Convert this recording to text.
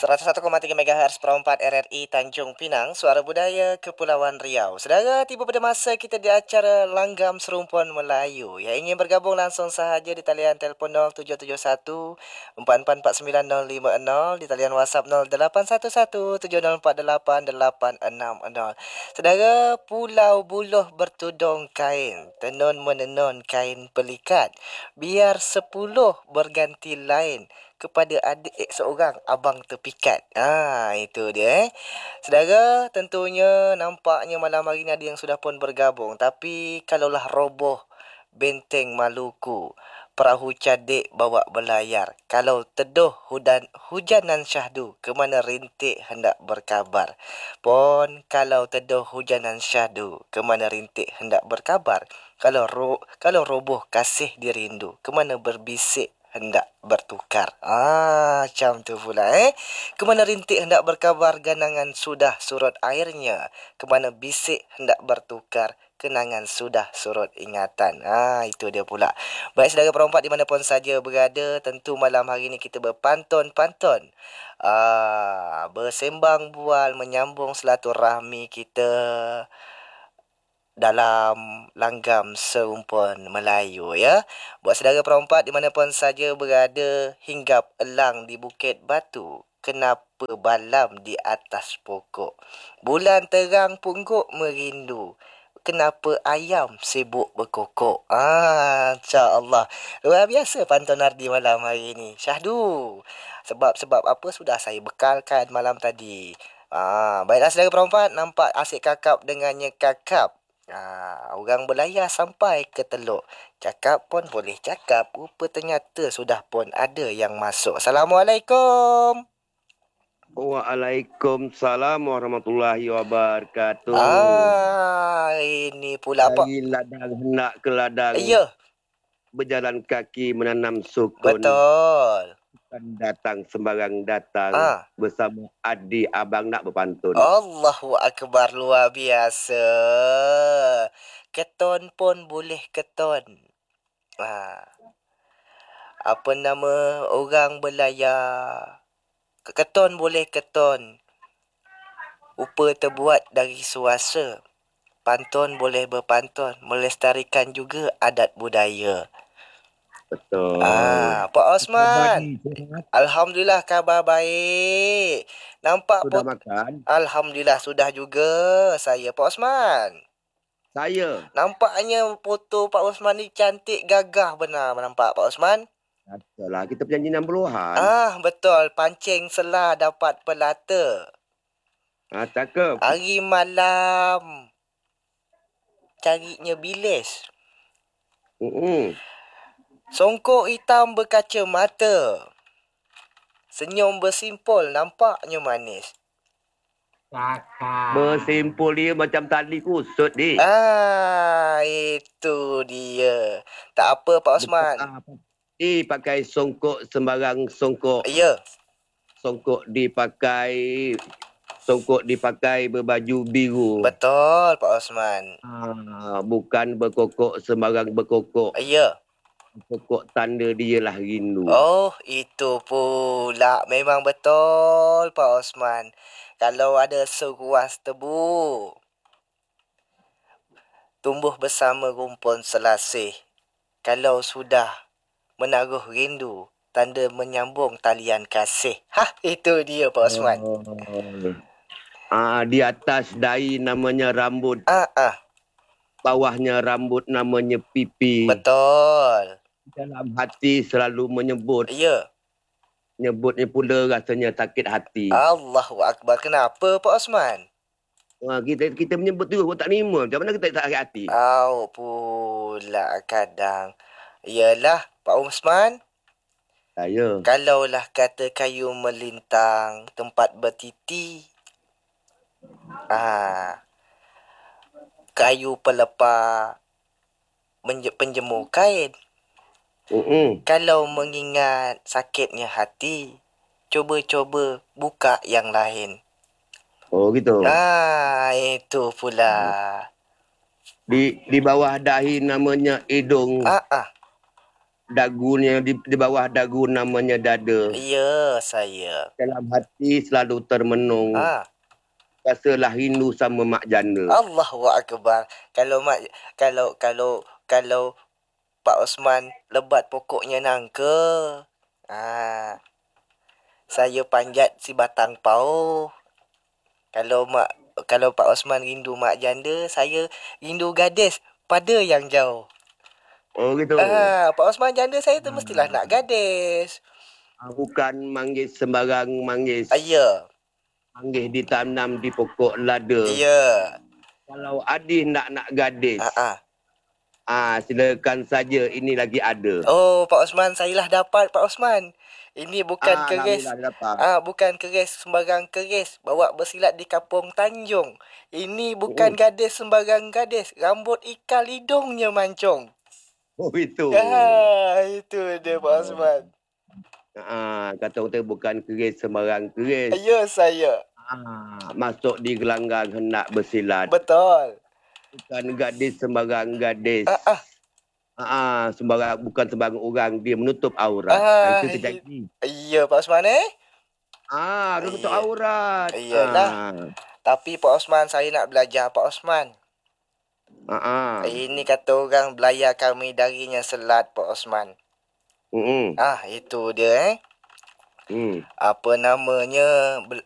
101,3 MHz Perompat RRI Tanjung Pinang, Suara Budaya Kepulauan Riau. Saudara, tiba pada masa kita di acara Langgam Serumpun Melayu. Yang ingin bergabung langsung sahaja di talian telefon 0771 4449 di talian WhatsApp 0811 7048 860. Saudara, Pulau Buluh bertudung kain, tenun menenun kain pelikat. Biar 10 berganti lain, kepada adik seorang abang terpikat. Itu dia. Saudara, tentunya nampaknya malam hari ni ada yang sudah pun bergabung. Tapi kalaulah roboh benteng Maluku, perahu cadik bawa berlayar. Kalau teduh hujanan syahdu, ke mana rintik hendak berkabar. Pon kalau teduh hujanan syahdu, ke mana rintik hendak berkabar. Kalau roboh kasih dirindu, ke mana berbisik hendak bertukar. Macam tu pula Kemana rintik hendak berkabar, ganangan sudah surut airnya. Kemana bisik hendak bertukar, kenangan sudah surut ingatan. Itu dia pula. Baik saudara perompak dimanapun saja berada, tentu malam hari ini kita berpantun-pantun. Bersembang bual, menyambung silaturahmi kita dalam Langgam Serumpun Melayu ya. Buat saudara perompak dimanapun saja berada, hinggap elang di Bukit Batu, kenapa balam di atas pokok. Bulan terang pungguk merindu, kenapa ayam sibuk berkokok. InsyaAllah. Luar biasa pantun Nardi malam hari ini. Syahdu. Sebab apa sudah saya bekalkan malam tadi. Baiklah saudara perempuan, nampak asyik kakap dengannya kakap. Orang berlayar sampai ke Teluk. Cakap pun boleh cakap. Rupa ternyata sudah pun ada yang masuk. Assalamualaikum. Waalaikumsalam warahmatullahi wabarakatuh. Ini pula apa? Dari ladang hendak ke ladang. Ya. Berjalan kaki menanam sukun. Betul. Bukan datang sembarang datang. Bersama adik abang nak berpantun. Allahu Akbar, luar biasa. Keton pun boleh keton. Apa nama orang berlayar. Keton boleh keton. Rupa terbuat dari suasa. Pantun boleh berpantun. Melestarikan juga adat budaya. Betul. Pak Osman. Alhamdulillah khabar baik. Nampak sudah makan? Alhamdulillah sudah juga saya, Pak Osman. Saya. Nampaknya foto Pak Osman ni cantik, gagah benar nampak Pak Osman. Itulah, kita berjanji 60-an. Betul. Pancing selah dapat pelata. Cakep. Hari malam carinya bilis. Songkok hitam berkaca mata. Senyum bersimpul nampaknya manis. Bersimpul dia macam tali kusut ni. Itu dia. Tak apa Pak Osman. Pakai songkok sembarang songkok. Ya. Songkok dipakai berbaju biru. Betul Pak Osman. Bukan berkokok sembarang berkokok. Ya. Pokok tanda dia lah rindu. Itu pula. Memang betul Pak Osman. Kalau ada seruas tebu, tumbuh bersama rumpun selasih. Kalau sudah menaruh rindu, tanda menyambung talian kasih. Itu dia Pak Osman. Di atas dahi namanya rambut. Bawahnya rambut namanya pipi. Betul. Dalam hati selalu menyebut. Ya. Nyebutnya pula rasanya sakit hati. Allahu Akbar. Kenapa Pak Osman? Kita menyebut tu tak terima. Macam mana kita tak sakit hati? Pula kadang. Yalah Pak Osman. Saya. Kalaulah kata kayu melintang tempat bertiti. Kayu pelepah penjemur kain. Kalau mengingat sakitnya hati, coba-coba buka yang lain. Gitu. Itu pula. Di bawah dahi namanya hidung. dagunya di bawah dagu namanya dada. Ya, saya. Dalam hati selalu termenung. Rasalah rindu sama mak janda. Allahu akbar. Kalau mak kalau Pak Osman lebat pokoknya nangke. Saya panjat si batang pau. Kalau Pak Osman rindu mak janda, saya rindu gadis pada yang jauh. Oh gitu. Pak Osman janda saya tu mestilah nak gadis. Bukan manggis sembarang manggis. Ya. Manggis ditanam di pokok lada. Ya. Kalau Adi nak gadis. Silakan saja, ini lagi ada. Oh, Pak Osman, saya lah dapat Pak Osman. Ini bukan keris. Bukan keris sembarang keris. Bawa bersilat di Kampung Tanjung. Ini bukan gadis sembarang gadis. Rambut ikal hidungnya mancung. Oh itu. Itu dia Pak Osman. Kata orang bukan keris sembarang keris. Ya, saya. Masuk di gelanggang hendak bersilat. Betul. Bukan gadis sembarang gadis. Bukan sembarang orang, dia menutup aurat. Itu terjadi. Ya, Pak Osman menutup aurat. Iyalah. Tapi Pak Osman, saya nak belajar Pak Osman. Ini kata orang belayar kami darinya selat Pak Osman. Itu dia Apa namanya,